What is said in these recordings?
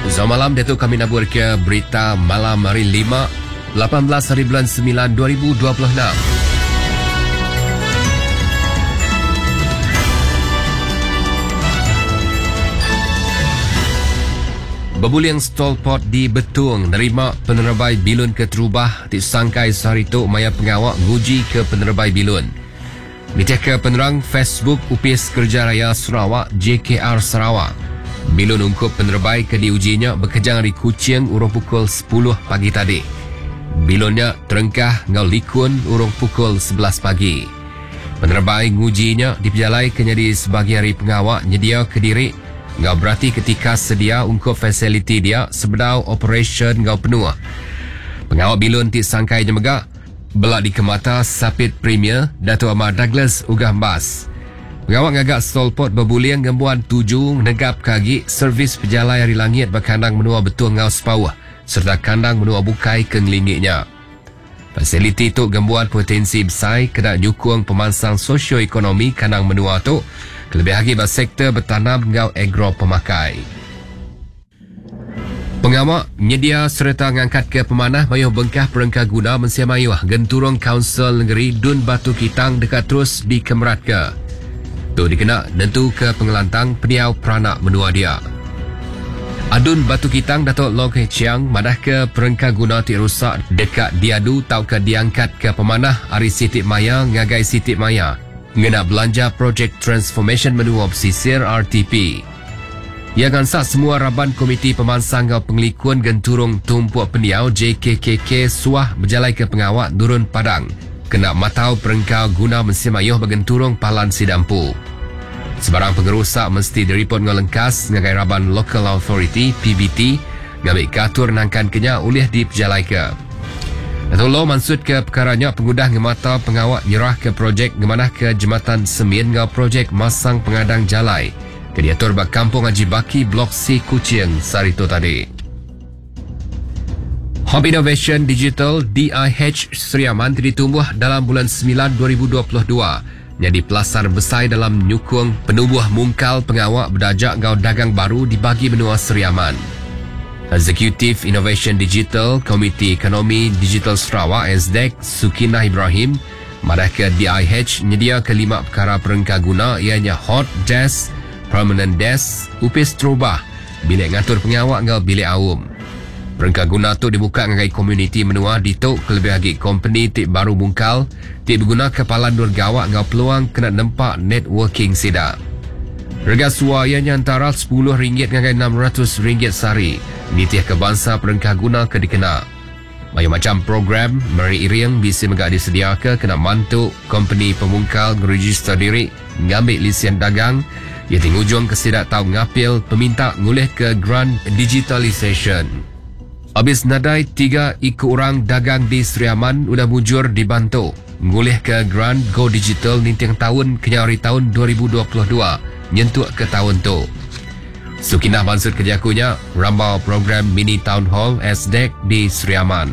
Selamat malam, Datuk. Kami nak buat ke berita malam hari 18 hari bulan 9 2026. Berbuliang stol pot di Betung nerima penerobai Bilun ke Terubah disangkai sehari tu maya pengawak nguji ke penerobai Bilun. Mitih ke penerang Facebook UPS Kerja Raya Sarawak JKR Sarawak. Bilun ungkup penerobai ke diujinya berkejang di Kuching urung pukul 10 pagi tadi. Bilunnya terengkah ngau likun urung pukul 11 pagi. Penerobai ngujinya diperjalai kenyadi sebagai hari pengawak nyedia ke diri ngau berarti ketika sedia ungkup fasiliti dia sebedau operation ngau penuh. Pengawak Bilun ti sangkai jemegak belak di kemata Sapit Premier Dato' Ahmad Douglas Ugah Mbas. Pengawak ngagak stolpot berbuliang gembuan 7 negap kagi servis pejalai hari langit berkandang menua betul ngau sepawah serta kandang menua bukai ke ngelingitnya. Fasiliti tu gembuan potensi besar kena nyukung pemansang sosioekonomi kandang menua tu kelebih lagi bagi sektor bertanam ngau agro pemakai. Pengawak nyedia serta ngangkat ke pemanah mayuh bengkah perengkah guna mensia mayuh genturung Kaunsil Negeri Dun Batu Kitang dekat terus di Kemerat ke. Tu dikena nentu ke pengelantang peniau peranak menua dia. Adun Batu Kitang Datuk Long Hei Chiang madah ke perengkah guna ti rusak dekat diadu tau ke diangkat ke pemanah Ari Sitik Maya ngagai Sitik Maya. Ngena belanja projek transformation menua pesisir RTP. Ia gansak semua raban komiti pemansang ngau pengelikuan genturung tumpuak peniau JKKK suah berjalai ke pengawak Durun Padang. Kena matau perengkau guna mensimayuh bergenturung Palan Sidampu. Sebarang pengerusak mesti diripot ngau lengkas ngagai raban Local Authority PBT ngambil katur nangkan kenya ulih diperjalai ke. Dato' Lo maksud ke perkaranya pengudah ngemata pengawak nyerah ke projek ngemanah ke Jembatan Semin ngau projek masang pengadang jalai ke diatur bak Kampung Haji Baki Blok C Kuching sarito tadi. Hub Innovation Digital DIH Seri Aman ditumbuh dalam bulan 9 2022 jadi pelasar besar dalam nyukung penubuh mungkal pengawak berdajak ngau dagang baru dibagi benua Seri Aman. Executive Innovation Digital Komiti Ekonomi Digital Sarawak SDEC Sukinah Ibrahim madah ke DIH nyedia ke 5 perkara perengkah guna ianya Hot Desk, Permanent Desk, UPS Terubah, bilik ngatur pengawak ngau bilik awam. Perengkah guna tu dibuka ngagai komuniti menua dituk kelebih lagi company tik baru mungkal tik berguna kepalan dur gawak ngau peluang kena nempak networking sida. Harga suayanya antara RM10 ngagai RM600 sehari. Nitiah ke bangsa perengkah guna ke dikena. Banyak macam program meri iring bisa megak disedia ke kena mantuk company pemungkal ngeregister diri ngambil lisen dagang ia tingujung kesidak tahu ngapil peminta ngulih ke grant digitalization. Habis nadai 3 orang dagang di Seri Aman udah mujur dibantu ngulih ke grant Go Digital nintiang tahun kenyari tahun 2022 nyentuk ke tahun tu. Sukinah maksud kerjakunya rambau program mini town hall SDEC di Seri Aman.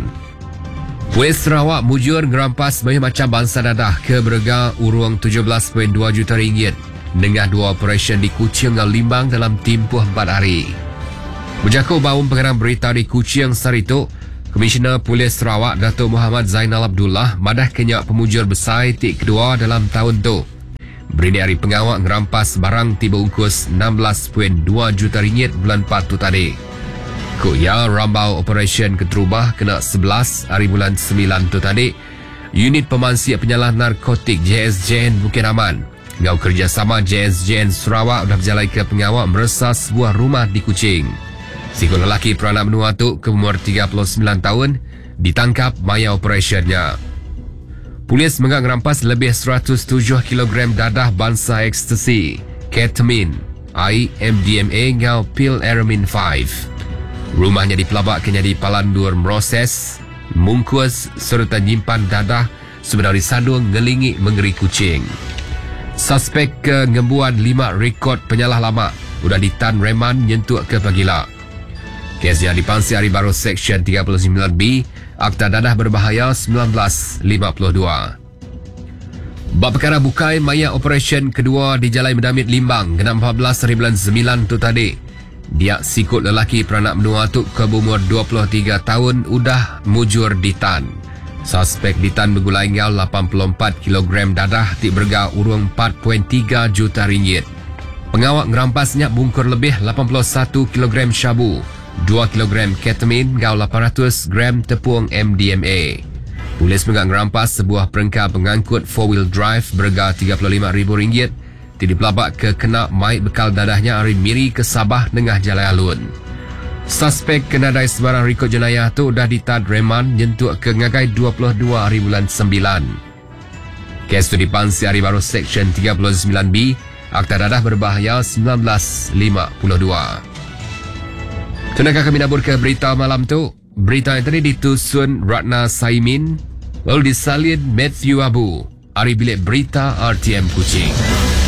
Polis Sarawak mujur ngerampas banyak macam bangsa dadah ke berega urung RM17.2 juta dengan 2 operation di Kuching dan Limbang dalam tempoh 4 hari. Berjaku baum pengarang berita di Kuching sarito, Komisioner Polis Sarawak Datuk Muhammad Zainal Abdullah madah kenyak pemujur besar tik kedua dalam tahun tu. Beri hari pengawak ngerampas barang tiba ungkus RM16.2 juta bulan 4 tu tadi. Kok ya rambau operation keterubah kena 11 hari bulan 9 tu tadi. Unit pemansi penyalah narkotik JSJN Bukit Aman ngau kerjasama JSJN Sarawak dah berjalai ke pengawak meresah sebuah rumah di Kuching. Sikul lelaki peranak menua tu ke umur 39 tahun ditangkap maya operationnya. Polis mengerampas lebih 107 kg dadah bangsa ekstasi, ketamine, MDMA ngau pil Aramin 5. Rumahnya dipelabak kenyadi Palandur Meroses, mungkus serta nyimpan dadah sebenarnya sandung ngelingi mengeri Kuching. Suspek ke ngembuan 5 rekod penyalah lama udah ditan reman nyentuk ke pagila. Kes yang dipansi hari baru Seksyen 39B Akta Dadah Berbahaya 1952. Bab perkara bukai maya operation kedua di Jalai Mendamit Limbang kena 14 hari bulan 9 tu tadi. Dia sikut lelaki peranak menua tu ke berumur 23 tahun udah mujur di tan. Suspek di tan bergulai ngau 84 kg dadah ti berga urung 4.3 juta ringgit. Pengawak ngerampasnya bungkur lebih 81 kg syabu, 2 kg ketamin ngau 800 gram tepung MDMA. Polis juga ngerampas sebuah perengkap pengangkut 4-wheel drive berharga RM35,000 ti dipelabak ke kena mai bekal dadahnya hari miri ke Sabah Nengah Jalai Alun. Suspek kena dai sebarang rekod jenayah tu dah ditad reman nyentuk ke ngagai 22 hari bulan 9. Kes tu dipansi Hari Baru Seksyen 39B, Akta Dadah Berbahaya 1952. Tunakah kami nabur ke berita malam tu? Berita yang tadi ditusun Ratna Saimin, lalu disalin Matthew Abu. Hari Bilik Berita RTM Kuching.